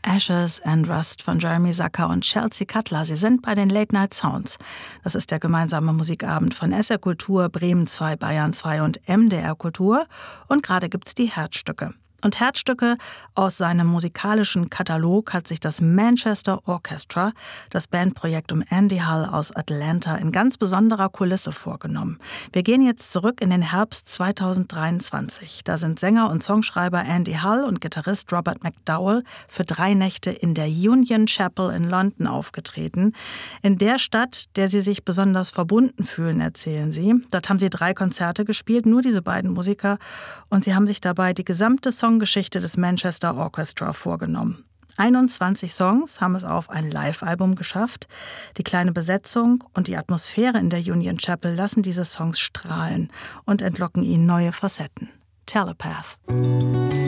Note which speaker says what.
Speaker 1: Ashes and Rust von Jeremy Zucker und Chelsea Cutler. Sie sind bei den Late Night Sounds. Das ist der gemeinsame Musikabend von SR Kultur, Bremen 2, Bayern 2 und MDR Kultur. Und gerade gibt's die Herzstücke. Und Herzstücke aus seinem musikalischen Katalog hat sich das Manchester Orchestra, das Bandprojekt um Andy Hull aus Atlanta, in ganz besonderer Kulisse vorgenommen. Wir gehen jetzt zurück in den Herbst 2023. Da sind Sänger und Songschreiber Andy Hull und Gitarrist Robert McDowell für 3 Nächte in der Union Chapel in London aufgetreten. In der Stadt, der sie sich besonders verbunden fühlen, erzählen sie. Dort haben sie 3 Konzerte gespielt, nur diese beiden Musiker. Und sie haben sich dabei die gesamte Songgeschichte des Manchester Orchestra vorgenommen. 21 Songs haben es auf ein Live-Album geschafft. Die kleine Besetzung und die Atmosphäre in der Union Chapel lassen diese Songs strahlen und entlocken ihnen neue Facetten. Telepath.